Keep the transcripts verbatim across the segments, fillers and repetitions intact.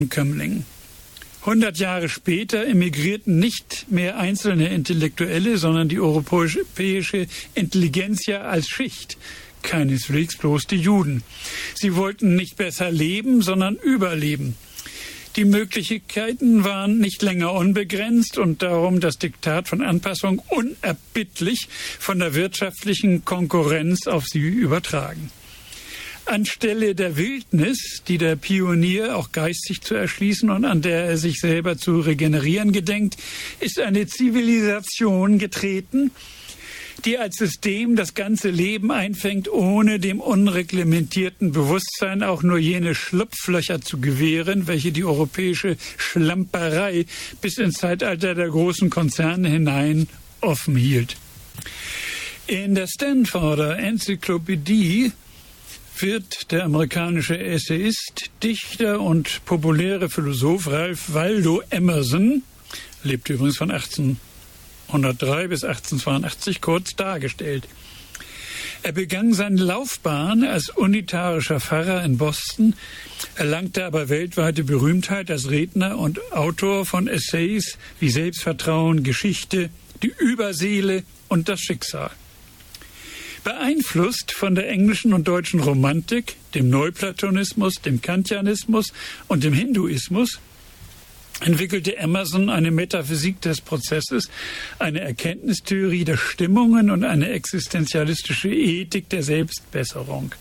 Kömmling. Hundert Jahre später emigrierten nicht mehr einzelne Intellektuelle, sondern die europäische Intelligenzia als Schicht. Keineswegs bloß die Juden. Sie wollten nicht besser leben, sondern überleben. Die Möglichkeiten waren nicht länger unbegrenzt und darum das Diktat von Anpassung unerbittlich von der wirtschaftlichen Konkurrenz auf sie übertragen. Anstelle der Wildnis, die der Pionier auch geistig zu erschließen und an der er sich selber zu regenerieren gedenkt, ist eine Zivilisation getreten, die als System das ganze Leben einfängt, ohne dem unreglementierten Bewusstsein auch nur jene Schlupflöcher zu gewähren, welche die europäische Schlamperei bis ins Zeitalter der großen Konzerne hinein offen hielt. In der Stanforder Enzyklopädie wird der amerikanische Essayist, Dichter und populäre Philosoph Ralph Waldo Emerson, lebte übrigens von achtzehnhundertdrei bis achtzehnhundertzweiundachtzig, kurz dargestellt. Er begann seine Laufbahn als unitarischer Pfarrer in Boston, erlangte aber weltweite Berühmtheit als Redner und Autor von Essays wie Selbstvertrauen, Geschichte, die Überseele und das Schicksal. Beeinflusst von der englischen und deutschen Romantik, dem Neuplatonismus, dem Kantianismus und dem Hinduismus, entwickelte Emerson eine Metaphysik des Prozesses, eine Erkenntnistheorie der Stimmungen und eine existenzialistische Ethik der Selbstbesserung.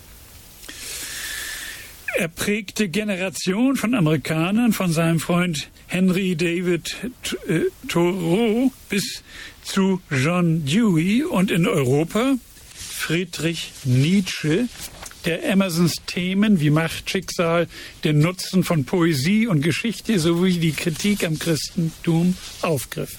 Er prägte Generationen von Amerikanern, von seinem Freund Henry David Thoreau bis zu John Dewey und in Europa Friedrich Nietzsche, der Emersons Themen wie Macht, Schicksal, den Nutzen von Poesie und Geschichte sowie die Kritik am Christentum aufgriff.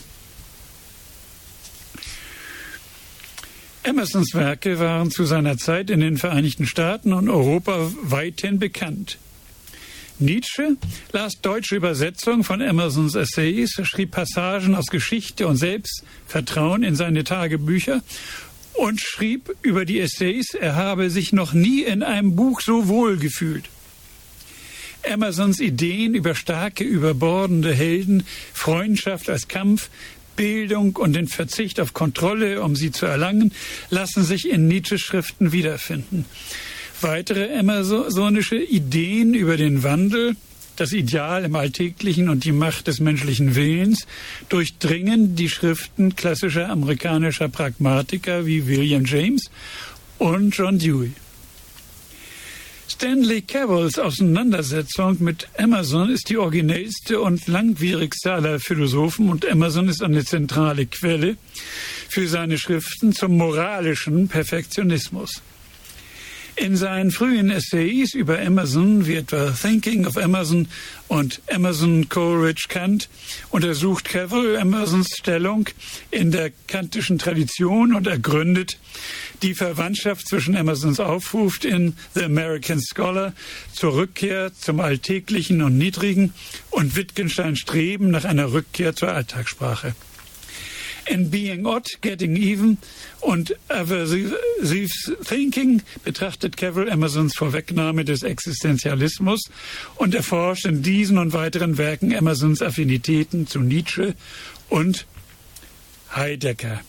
Emersons Werke waren zu seiner Zeit in den Vereinigten Staaten und Europa weithin bekannt. Nietzsche las deutsche Übersetzungen von Emersons Essays, schrieb Passagen aus Geschichte und Selbstvertrauen in seine Tagebücher und schrieb über die Essays, er habe sich noch nie in einem Buch so wohl gefühlt. Emersons Ideen über starke, überbordende Helden, Freundschaft als Kampf, Bildung und den Verzicht auf Kontrolle, um sie zu erlangen, lassen sich in Nietzsches Schriften wiederfinden. Weitere emersonische Ideen über den Wandel, das Ideal im Alltäglichen und die Macht des menschlichen Willens durchdringen die Schriften klassischer amerikanischer Pragmatiker wie William James und John Dewey. Stanley Cavills Auseinandersetzung mit Emerson ist die originellste und langwierigste aller Philosophen und Emerson ist eine zentrale Quelle für seine Schriften zum moralischen Perfektionismus. In seinen frühen Essays über Emerson, wie etwa Thinking of Emerson und Emerson, Coleridge, Kant, untersucht Cavill Emersons Stellung in der kantischen Tradition und ergründet die Verwandtschaft zwischen Emersons Aufruf in The American Scholar zur Rückkehr zum Alltäglichen und Niedrigen und Wittgensteins Streben nach einer Rückkehr zur Alltagssprache. In Being Odd, Getting Even und Aversive Thinking betrachtet Cavill Emersons Vorwegnahme des Existenzialismus und erforscht in diesen und weiteren Werken Emersons Affinitäten zu Nietzsche und Heidegger.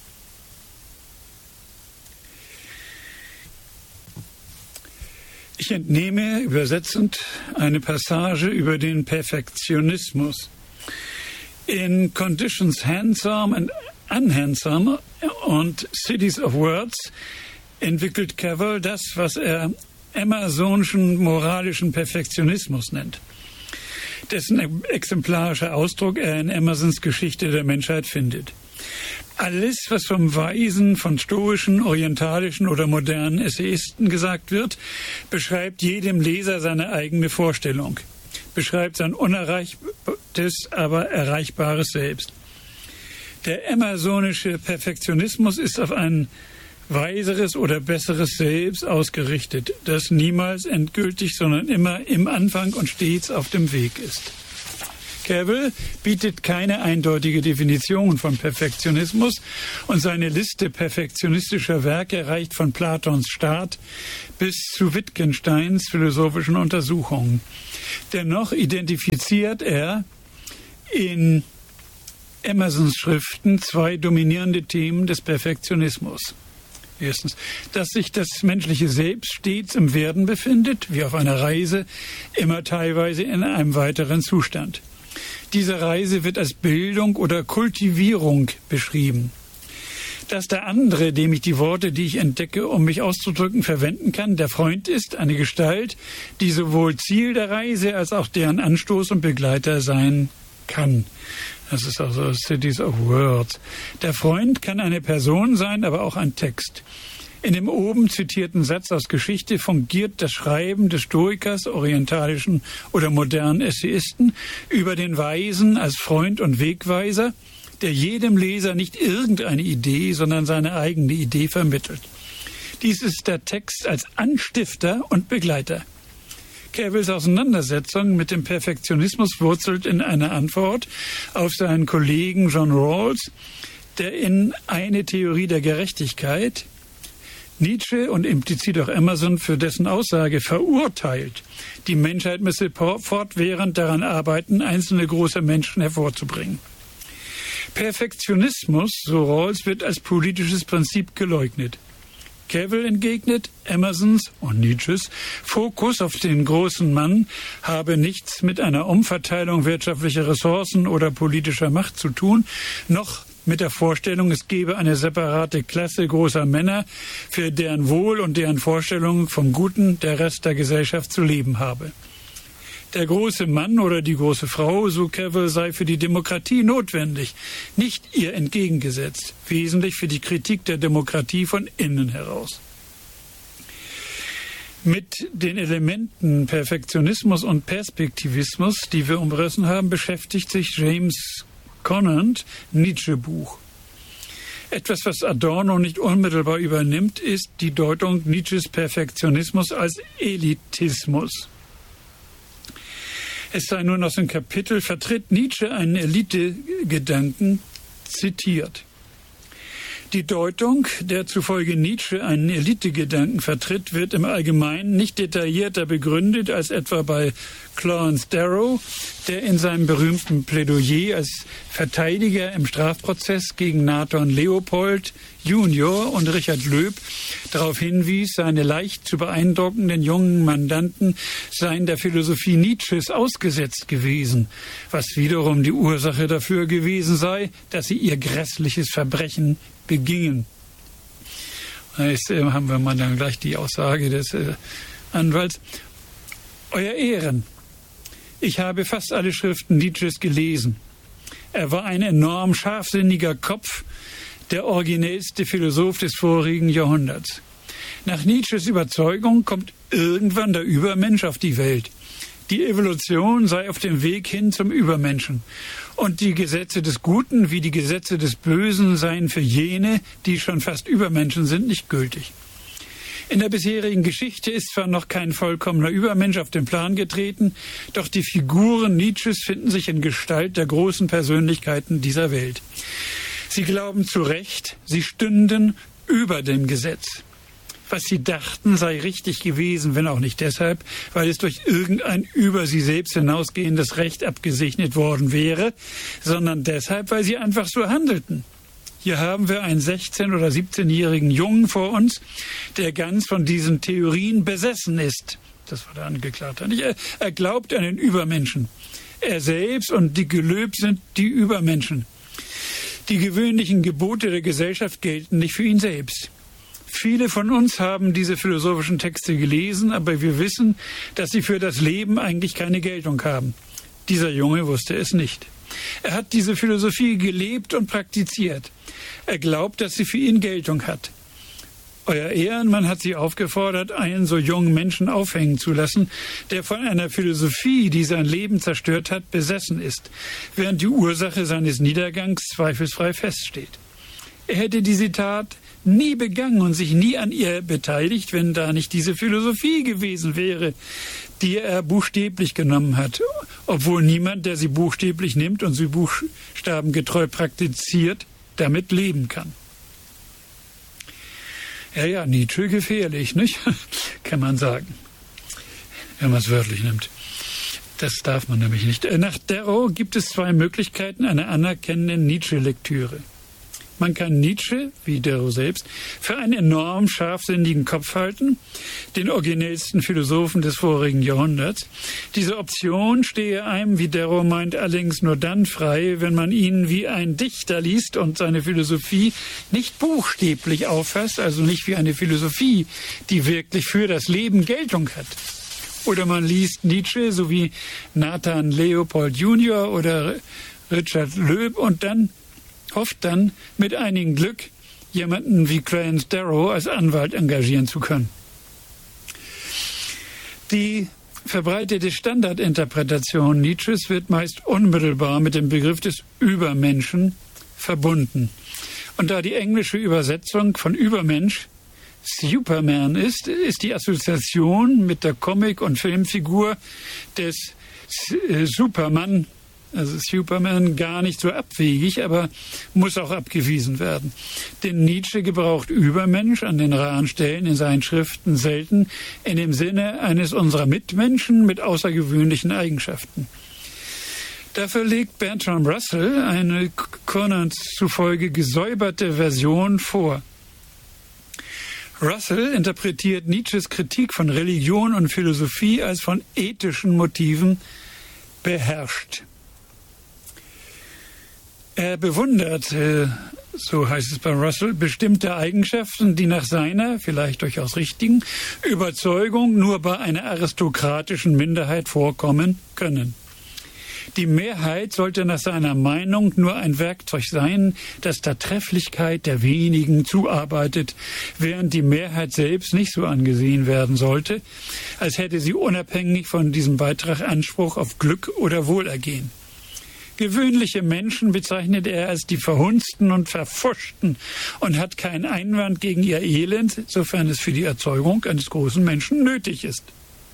Ich entnehme übersetzend eine Passage über den Perfektionismus. In Conditions Handsome and Unhandsome und Cities of Words entwickelt Cavill das, was er emersonischen moralischen Perfektionismus nennt, dessen exemplarischer Ausdruck er in Emersons Geschichte der Menschheit findet. Alles, was vom Weisen, von stoischen, orientalischen oder modernen Essayisten gesagt wird, beschreibt jedem Leser seine eigene Vorstellung, beschreibt sein unerreichtes, aber erreichbares Selbst. Der emersonische Perfektionismus ist auf ein weiseres oder besseres Selbst ausgerichtet, das niemals endgültig, sondern immer im Anfang und stets auf dem Weg ist. Cavill bietet keine eindeutige Definition von Perfektionismus und seine Liste perfektionistischer Werke reicht von Platons Staat bis zu Wittgensteins philosophischen Untersuchungen. Dennoch identifiziert er in Emersons Schriften zwei dominierende Themen des Perfektionismus. Erstens, dass sich das menschliche Selbst stets im Werden befindet, wie auf einer Reise, immer teilweise in einem weiteren Zustand. Diese Reise wird als Bildung oder Kultivierung beschrieben. Dass der andere, dem ich die Worte, die ich entdecke, um mich auszudrücken, verwenden kann, der Freund ist, eine Gestalt, die sowohl Ziel der Reise als auch deren Anstoß und Begleiter sein kann. Das ist also Cities of Words. Der Freund kann eine Person sein, aber auch ein Text. In dem oben zitierten Satz aus Geschichte fungiert das Schreiben des Stoikers, orientalischen oder modernen Essayisten, über den Weisen als Freund und Wegweiser, der jedem Leser nicht irgendeine Idee, sondern seine eigene Idee vermittelt. Dies ist der Text als Anstifter und Begleiter. Cavills Auseinandersetzung mit dem Perfektionismus wurzelt in einer Antwort auf seinen Kollegen John Rawls, der in eine Theorie der Gerechtigkeit Nietzsche und implizit auch Emerson für dessen Aussage verurteilt, die Menschheit müsse fortwährend daran arbeiten, einzelne große Menschen hervorzubringen. Perfektionismus, so Rawls, wird als politisches Prinzip geleugnet. Cavill entgegnet, Emersons und Nietzsches Fokus auf den großen Mann habe nichts mit einer Umverteilung wirtschaftlicher Ressourcen oder politischer Macht zu tun, noch mit der Vorstellung, es gebe eine separate Klasse großer Männer, für deren Wohl und deren Vorstellung vom Guten der Rest der Gesellschaft zu leben habe. Der große Mann oder die große Frau, so Cavill, sei für die Demokratie notwendig, nicht ihr entgegengesetzt, wesentlich für die Kritik der Demokratie von innen heraus. Mit den Elementen Perfektionismus und Perspektivismus, die wir umrissen haben, beschäftigt sich James Conant Nietzsche-Buch. Etwas, was Adorno nicht unmittelbar übernimmt, ist die Deutung Nietzsches Perfektionismus als Elitismus. Es sei nun aus dem Kapitel Vertritt Nietzsche einen Elite-Gedanken zitiert. Die Deutung, der zufolge Nietzsche einen Elite-Gedanken vertritt, wird im Allgemeinen nicht detaillierter begründet als etwa bei Clarence Darrow, der in seinem berühmten Plädoyer als Verteidiger im Strafprozess gegen Nathan Leopold Junior und Richard Loeb darauf hinwies, seine leicht zu beeindruckenden jungen Mandanten seien der Philosophie Nietzsches ausgesetzt gewesen, was wiederum die Ursache dafür gewesen sei, dass sie ihr grässliches Verbrechen begingen. Jetzt äh, haben wir mal dann gleich die Aussage des äh, Anwalts. Euer Ehren, ich habe fast alle Schriften Nietzsches gelesen. Er war ein enorm scharfsinniger Kopf, der originellste Philosoph des vorigen Jahrhunderts. Nach Nietzsches Überzeugung kommt irgendwann der Übermensch auf die Welt. Die Evolution sei auf dem Weg hin zum Übermenschen. Und die Gesetze des Guten wie die Gesetze des Bösen seien für jene, die schon fast Übermenschen sind, nicht gültig. In der bisherigen Geschichte ist zwar noch kein vollkommener Übermensch auf den Plan getreten, doch die Figuren Nietzsches finden sich in Gestalt der großen Persönlichkeiten dieser Welt. Sie glauben zu Recht, sie stünden über dem Gesetz. Was sie dachten, sei richtig gewesen, wenn auch nicht deshalb, weil es durch irgendein über sie selbst hinausgehendes Recht abgesegnet worden wäre, sondern deshalb, weil sie einfach so handelten. Hier haben wir einen sechzehn- oder siebzehnjährigen Jungen vor uns, der ganz von diesen Theorien besessen ist. Das war der Angeklagte. Er, er glaubt an den Übermenschen. Er selbst und die Gelöb sind die Übermenschen. Die gewöhnlichen Gebote der Gesellschaft gelten nicht für ihn selbst. Viele von uns haben diese philosophischen Texte gelesen, aber wir wissen, dass sie für das Leben eigentlich keine Geltung haben. Dieser Junge wusste es nicht. Er hat diese Philosophie gelebt und praktiziert. Er glaubt, dass sie für ihn Geltung hat. Euer Ehrenmann hat Sie aufgefordert, einen so jungen Menschen aufhängen zu lassen, der von einer Philosophie, die sein Leben zerstört hat, besessen ist, während die Ursache seines Niedergangs zweifelsfrei feststeht. Er hätte diese Tat nie begangen und sich nie an ihr beteiligt, wenn da nicht diese Philosophie gewesen wäre, die er buchstäblich genommen hat, obwohl niemand, der sie buchstäblich nimmt und sie buchstabengetreu praktiziert, damit leben kann. Ja, ja, Nietzsche gefährlich, nicht? Kann man sagen, wenn man es wörtlich nimmt. Das darf man nämlich nicht. Nach Darrow gibt es zwei Möglichkeiten einer anerkennenden Nietzsche-Lektüre. Man kann Nietzsche, wie Darrow selbst, für einen enorm scharfsinnigen Kopf halten, den originellsten Philosophen des vorigen Jahrhunderts. Diese Option stehe einem, wie Darrow meint, allerdings nur dann frei, wenn man ihn wie ein Dichter liest und seine Philosophie nicht buchstäblich auffasst, also nicht wie eine Philosophie, die wirklich für das Leben Geltung hat. Oder man liest Nietzsche, so wie Nathan Leopold Junior oder Richard Loeb und dann hofft dann mit einigem Glück, jemanden wie Clarence Darrow als Anwalt engagieren zu können. Die verbreitete Standardinterpretation Nietzsches wird meist unmittelbar mit dem Begriff des Übermenschen verbunden. Und da die englische Übersetzung von Übermensch Superman ist, ist die Assoziation mit der Comic- und Filmfigur des Superman, also Superman, gar nicht so abwegig, aber muss auch abgewiesen werden. Denn Nietzsche gebraucht Übermensch an den raren Stellen in seinen Schriften selten in dem Sinne eines unserer Mitmenschen mit außergewöhnlichen Eigenschaften. Dafür legt Bertrand Russell eine Conant zufolge gesäuberte Version vor. Russell interpretiert Nietzsches Kritik von Religion und Philosophie als von ethischen Motiven beherrscht. Er bewundert, so heißt es bei Russell, bestimmte Eigenschaften, die nach seiner, vielleicht durchaus richtigen, Überzeugung nur bei einer aristokratischen Minderheit vorkommen können. Die Mehrheit sollte nach seiner Meinung nur ein Werkzeug sein, das der Trefflichkeit der wenigen zuarbeitet, während die Mehrheit selbst nicht so angesehen werden sollte, als hätte sie unabhängig von diesem Beitrag Anspruch auf Glück oder Wohlergehen. Gewöhnliche Menschen bezeichnet er als die Verhunzten und Verpfuschten und hat keinen Einwand gegen ihr Elend, sofern es für die Erzeugung eines großen Menschen nötig ist.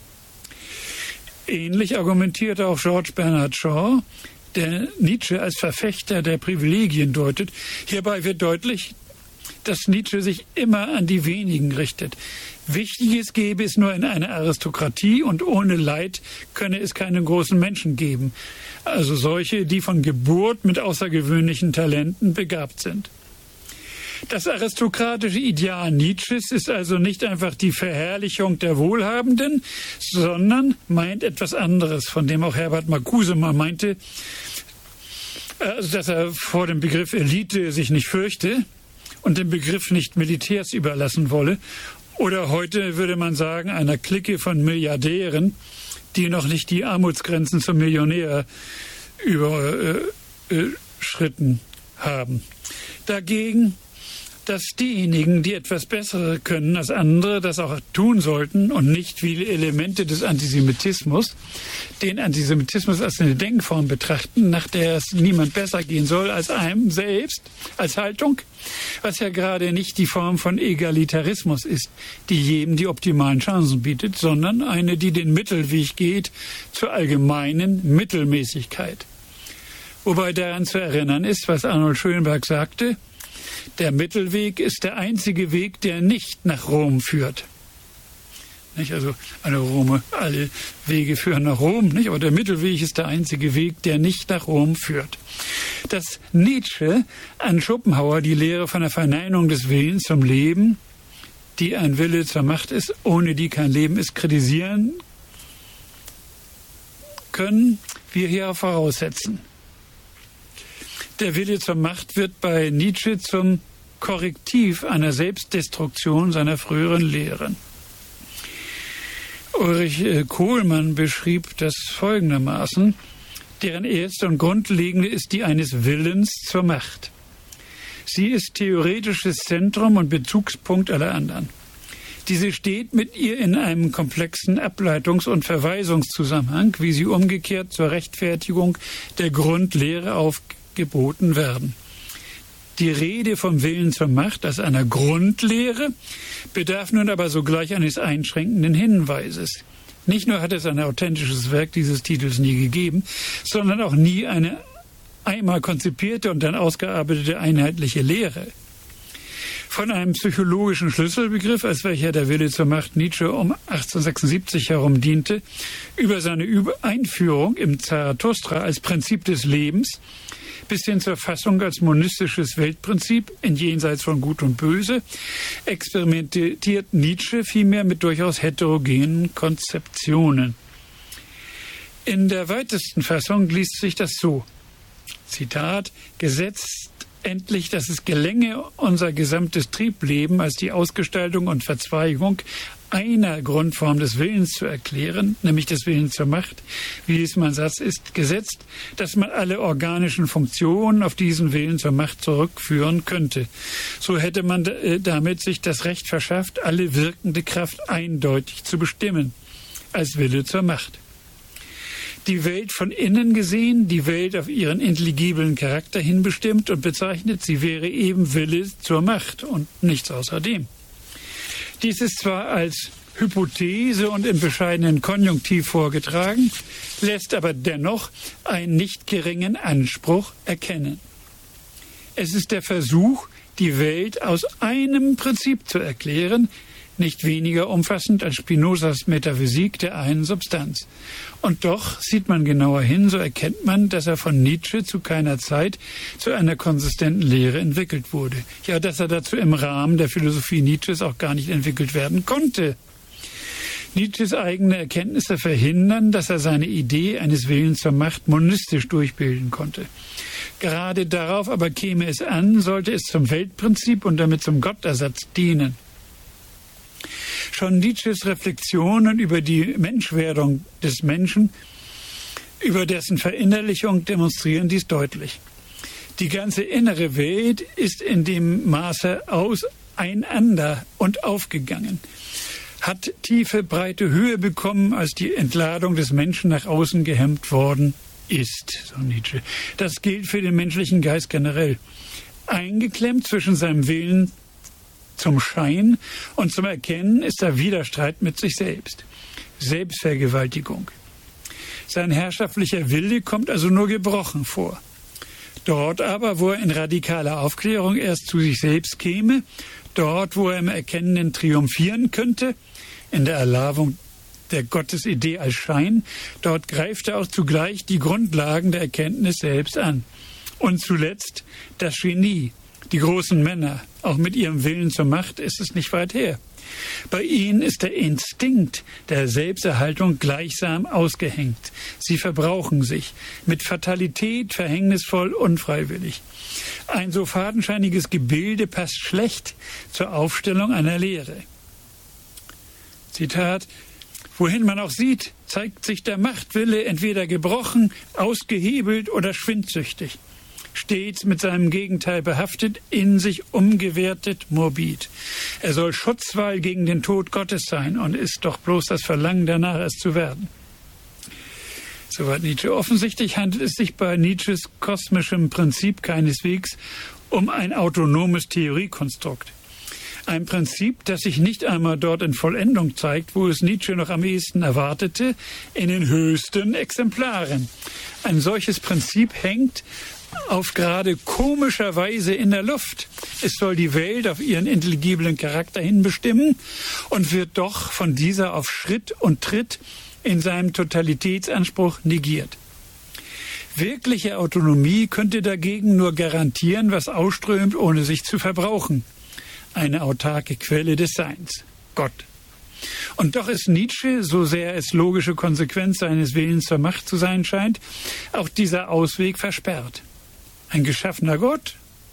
Ähnlich argumentierte auch George Bernard Shaw, der Nietzsche als Verfechter der Privilegien deutet. Hierbei wird deutlich, dass Nietzsche sich immer an die wenigen richtet. Wichtiges gäbe es nur in einer Aristokratie und ohne Leid könne es keine großen Menschen geben. Also solche, die von Geburt mit außergewöhnlichen Talenten begabt sind. Das aristokratische Ideal Nietzsches ist also nicht einfach die Verherrlichung der Wohlhabenden, sondern meint etwas anderes, von dem auch Herbert Marcuse mal meinte, also dass er vor dem Begriff Elite sich nicht fürchte und den Begriff nicht Militärs überlassen wolle. Oder heute würde man sagen, einer Clique von Milliardären, die noch nicht die Armutsgrenzen zum Millionär überschritten haben. Dagegen, dass diejenigen, die etwas Bessere können als andere, das auch tun sollten und nicht wie Elemente des Antisemitismus, den Antisemitismus als eine Denkform betrachten, nach der es niemand besser gehen soll als einem selbst, als Haltung, was ja gerade nicht die Form von Egalitarismus ist, die jedem die optimalen Chancen bietet, sondern eine, die den Mittelweg geht zur allgemeinen Mittelmäßigkeit. Wobei daran zu erinnern ist, was Arnold Schönberg sagte, der Mittelweg ist der einzige Weg, der nicht nach Rom führt. Nicht? Also eine Rome, alle Wege führen nach Rom, nicht? Aber der Mittelweg ist der einzige Weg, der nicht nach Rom führt. Dass Nietzsche an Schopenhauer die Lehre von der Verneinung des Willens zum Leben, die ein Wille zur Macht ist, ohne die kein Leben ist, kritisieren können wir hier voraussetzen. Der Wille zur Macht wird bei Nietzsche zum Korrektiv einer Selbstdestruktion seiner früheren Lehren. Ulrich Kohlmann beschrieb das folgendermaßen: Deren erste und grundlegende ist die eines Willens zur Macht. Sie ist theoretisches Zentrum und Bezugspunkt aller anderen. Diese steht mit ihr in einem komplexen Ableitungs- und Verweisungszusammenhang, wie sie umgekehrt zur Rechtfertigung der Grundlehre aufgeht. Geboten werden. Die Rede vom Willen zur Macht als einer Grundlehre bedarf nun aber sogleich eines einschränkenden Hinweises. Nicht nur hat es ein authentisches Werk dieses Titels nie gegeben, sondern auch nie eine einmal konzipierte und dann ausgearbeitete einheitliche Lehre. Von einem psychologischen Schlüsselbegriff, als welcher der Wille zur Macht Nietzsche um achtzehnhundertsechsundsiebzig herum diente, über seine Einführung im Zarathustra als Prinzip des Lebens, bis hin zur Fassung als monistisches Weltprinzip in Jenseits von Gut und Böse, experimentiert Nietzsche vielmehr mit durchaus heterogenen Konzeptionen. In der weitesten Fassung liest sich das so, Zitat, gesetzt endlich, dass es gelänge, unser gesamtes Triebleben als die Ausgestaltung und Verzweigung einer Grundform des Willens zu erklären, nämlich des Willens zur Macht, wie es mein Satz ist, gesetzt, dass man alle organischen Funktionen auf diesen Willen zur Macht zurückführen könnte. So hätte man damit sich das Recht verschafft, alle wirkende Kraft eindeutig zu bestimmen, als Wille zur Macht. Die Welt von innen gesehen, die Welt auf ihren intelligiblen Charakter hin bestimmt und bezeichnet, sie wäre eben Wille zur Macht und nichts außerdem. Dies ist zwar als Hypothese und im bescheidenen Konjunktiv vorgetragen, lässt aber dennoch einen nicht geringen Anspruch erkennen. Es ist der Versuch, die Welt aus einem Prinzip zu erklären, nicht weniger umfassend als Spinozas Metaphysik der einen Substanz. Und doch sieht man genauer hin, so erkennt man, dass er von Nietzsche zu keiner Zeit zu einer konsistenten Lehre entwickelt wurde. Ja, dass er dazu im Rahmen der Philosophie Nietzsches auch gar nicht entwickelt werden konnte. Nietzsches eigene Erkenntnisse verhindern, dass er seine Idee eines Willens zur Macht monistisch durchbilden konnte. Gerade darauf aber käme es an, sollte es zum Weltprinzip und damit zum Gottersatz dienen. Schon Nietzsches Reflexionen über die Menschwerdung des Menschen, über dessen Verinnerlichung demonstrieren dies deutlich. Die ganze innere Welt ist in dem Maße auseinander und aufgegangen, hat tiefe, breite Höhe bekommen, als die Entladung des Menschen nach außen gehemmt worden ist, so Nietzsche. Das gilt für den menschlichen Geist generell. Eingeklemmt zwischen seinem Willen zum Schein und zum Erkennen ist der Widerstreit mit sich selbst. Selbstvergewaltigung. Sein herrschaftlicher Wille kommt also nur gebrochen vor. Dort aber, wo er in radikaler Aufklärung erst zu sich selbst käme, dort, wo er im Erkennen triumphieren könnte, in der Erlavung der Gottesidee als Schein, dort greift er auch zugleich die Grundlagen der Erkenntnis selbst an. Und zuletzt das Genie. Die großen Männer, auch mit ihrem Willen zur Macht, ist es nicht weit her. Bei ihnen ist der Instinkt der Selbsterhaltung gleichsam ausgehängt. Sie verbrauchen sich, mit Fatalität, verhängnisvoll, unfreiwillig. Ein so fadenscheiniges Gebilde passt schlecht zur Aufstellung einer Lehre. Zitat, wohin man auch sieht, zeigt sich der Machtwille entweder gebrochen, ausgehebelt oder schwindsüchtig. Stets mit seinem Gegenteil behaftet, in sich umgewertet, morbid. Er soll Schutzwall gegen den Tod Gottes sein und ist doch bloß das Verlangen danach, es zu werden. Soweit Nietzsche. Offensichtlich handelt es sich bei Nietzsches kosmischem Prinzip keineswegs um ein autonomes Theoriekonstrukt. Ein Prinzip, das sich nicht einmal dort in Vollendung zeigt, wo es Nietzsche noch am ehesten erwartete, in den höchsten Exemplaren. Ein solches Prinzip hängt auf gerade komischer Weise in der Luft. Es soll die Welt auf ihren intelligiblen Charakter hin bestimmen und wird doch von dieser auf Schritt und Tritt in seinem Totalitätsanspruch negiert. Wirkliche Autonomie könnte dagegen nur garantieren, was ausströmt, ohne sich zu verbrauchen. Eine autarke Quelle des Seins, Gott. Und doch ist Nietzsche, so sehr es logische Konsequenz seines Willens zur Macht zu sein scheint, auch dieser Ausweg versperrt. Ein geschaffener Gott?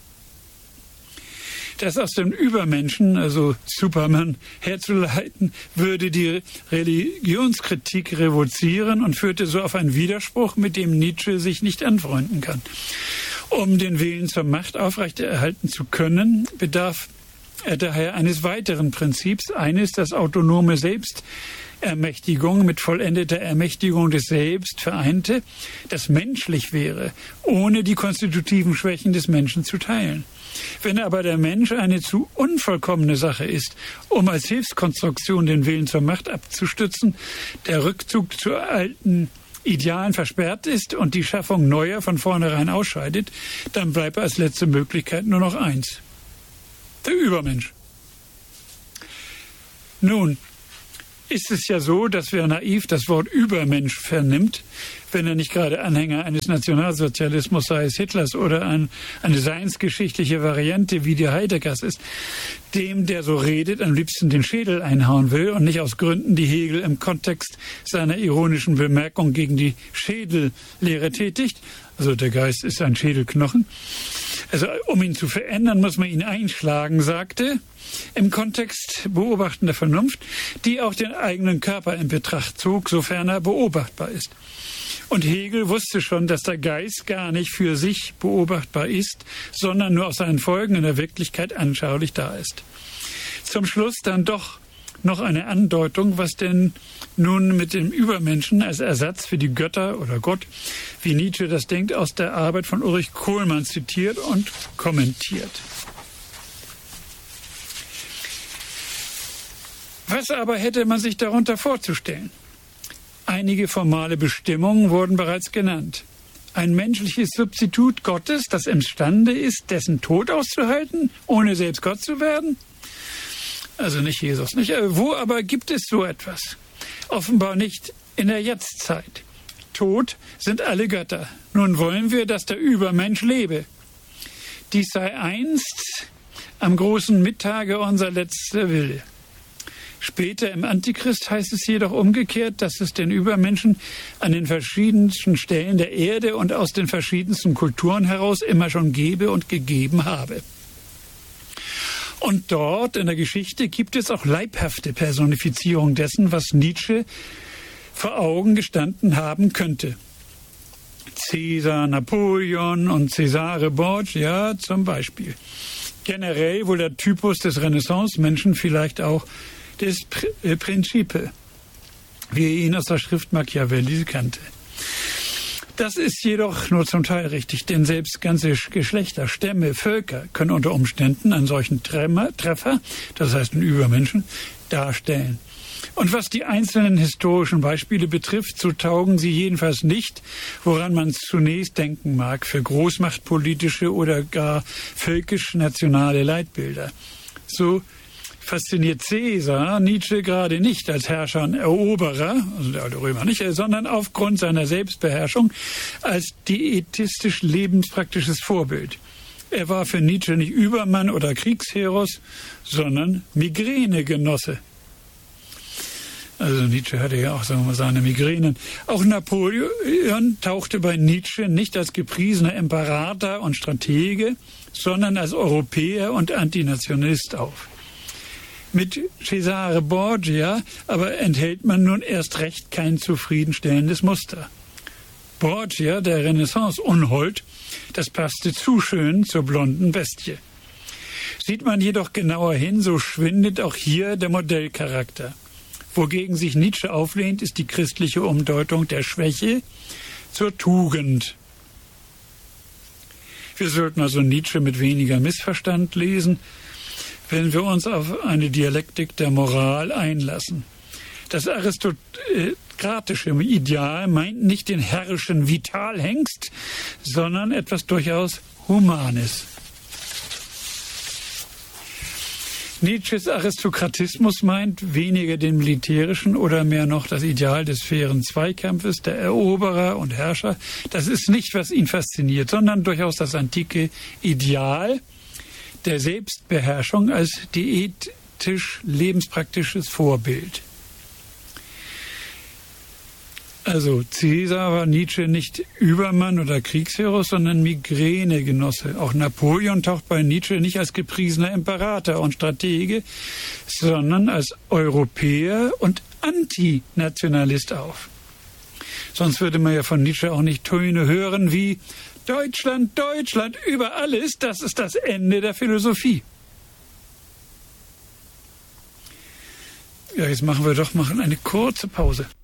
Das aus dem Übermenschen, also Superman, herzuleiten, würde die Religionskritik revozieren und führte so auf einen Widerspruch, mit dem Nietzsche sich nicht anfreunden kann. Um den Willen zur Macht aufrechterhalten zu können, bedarf er daher eines weiteren Prinzips, eines, das autonome Selbst Ermächtigung mit vollendeter Ermächtigung des Selbst vereinte, das menschlich wäre, ohne die konstitutiven Schwächen des Menschen zu teilen. Wenn aber der Mensch eine zu unvollkommene Sache ist, um als Hilfskonstruktion den Willen zur Macht abzustützen, der Rückzug zu alten Idealen versperrt ist und die Schaffung neuer von vornherein ausscheidet, dann bleibt als letzte Möglichkeit nur noch eins: der Übermensch. Nun ist es ja so, dass wer naiv das Wort Übermensch vernimmt, wenn er nicht gerade Anhänger eines Nationalsozialismus, sei es Hitlers oder ein, eine seinsgeschichtliche Variante wie die Heideggers ist, dem, der so redet, am liebsten den Schädel einhauen will und nicht aus Gründen, die Hegel im Kontext seiner ironischen Bemerkung gegen die Schädellehre tätigt. Also der Geist ist ein Schädelknochen. Also um ihn zu verändern, muss man ihn einschlagen, sagte, im Kontext beobachtender Vernunft, die auch den eigenen Körper in Betracht zog, sofern er beobachtbar ist. Und Hegel wusste schon, dass der Geist gar nicht für sich beobachtbar ist, sondern nur aus seinen Folgen in der Wirklichkeit anschaulich da ist. Zum Schluss dann doch noch eine Andeutung, was denn nun mit dem Übermenschen als Ersatz für die Götter oder Gott, wie Nietzsche das denkt, aus der Arbeit von Ulrich Kohlmann zitiert und kommentiert. Was aber hätte man sich darunter vorzustellen? Einige formale Bestimmungen wurden bereits genannt. Ein menschliches Substitut Gottes, das imstande ist, dessen Tod auszuhalten, ohne selbst Gott zu werden? Also nicht Jesus, nicht? Wo aber gibt es so etwas? Offenbar nicht in der Jetztzeit. Tot sind alle Götter. Nun wollen wir, dass der Übermensch lebe. Dies sei einst am großen Mittage unser letzter Wille. Später im Antichrist heißt es jedoch umgekehrt, dass es den Übermenschen an den verschiedensten Stellen der Erde und aus den verschiedensten Kulturen heraus immer schon gebe und gegeben habe. Und dort in der Geschichte gibt es auch leibhafte Personifizierung dessen, was Nietzsche vor Augen gestanden haben könnte. Caesar, Napoleon und Cesare Borgia zum Beispiel. Generell wohl der Typus des Renaissance-Menschen, vielleicht auch des Principe, wie er ihn aus der Schrift Machiavelli kannte. Das ist jedoch nur zum Teil richtig, denn selbst ganze Geschlechter, Stämme, Völker können unter Umständen einen solchen Treffer, das heißt einen Übermenschen, darstellen. Und was die einzelnen historischen Beispiele betrifft, so taugen sie jedenfalls nicht, woran man zunächst denken mag, für großmachtpolitische oder gar völkisch-nationale Leitbilder. So fasziniert Caesar Nietzsche gerade nicht als Herrscher und Eroberer, also der alte Römer nicht, sondern aufgrund seiner Selbstbeherrschung als diätistisch lebenspraktisches Vorbild. Er war für Nietzsche nicht Übermann oder Kriegsheros, sondern Migränegenosse. Also Nietzsche hatte ja auch, sagen wir mal, seine Migränen. Auch Napoleon tauchte bei Nietzsche nicht als gepriesener Imperator und Stratege, sondern als Europäer und Antinationalist auf. Mit Cesare Borgia aber enthält man nun erst recht kein zufriedenstellendes Muster. Borgia, der Renaissance-Unhold, das passte zu schön zur blonden Bestie. Sieht man jedoch genauer hin, so schwindet auch hier der Modellcharakter. Wogegen sich Nietzsche auflehnt, ist die christliche Umdeutung der Schwäche zur Tugend. Wir sollten also Nietzsche mit weniger Missverstand lesen, wenn wir uns auf eine Dialektik der Moral einlassen. Das aristokratische Ideal meint nicht den herrischen Vitalhengst, sondern etwas durchaus Humanes. Nietzsches Aristokratismus meint weniger den militärischen oder mehr noch das Ideal des fairen Zweikampfes, der Eroberer und Herrscher. Das ist nicht, was ihn fasziniert, sondern durchaus das antike Ideal der Selbstbeherrschung als diätisch lebenspraktisches Vorbild. Also Caesar war Nietzsche nicht Übermann oder Kriegshero, sondern Migränegenosse. Auch Napoleon taucht bei Nietzsche nicht als gepriesener Imperator und Stratege, sondern als Europäer und Antinationalist auf. Sonst würde man ja von Nietzsche auch nicht Töne hören wie Deutschland, Deutschland, über alles, das ist das Ende der Philosophie. Ja, jetzt machen wir doch machen eine kurze Pause.